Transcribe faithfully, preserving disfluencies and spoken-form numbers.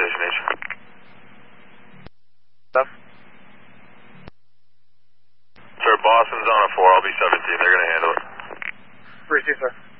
Station H. Stuff? Sir, Boston's on a four. I'll be seventeen. They're going to handle it. Appreciate it, sir.